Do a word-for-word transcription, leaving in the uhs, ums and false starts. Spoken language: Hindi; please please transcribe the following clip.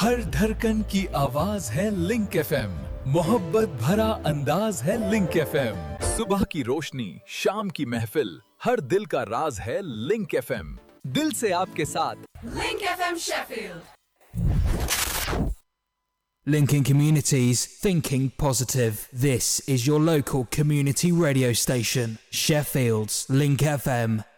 हर धड़कन की आवाज है लिंक एफएम, मोहब्बत भरा अंदाज है लिंक एफएम। सुबह की रोशनी, शाम की महफिल, हर दिल का राज है लिंक एफएम। दिल से आपके साथ link FM Sheffield. Linking communities, thinking positive. This is your local community radio station, Sheffield's Link F M.